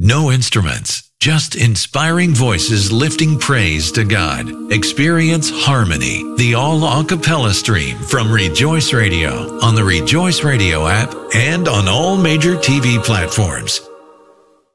No instruments, just inspiring voices lifting praise to God. Experience Harmony, the all a cappella stream from Rejoice Radio on the Rejoice Radio app and on all major TV platforms.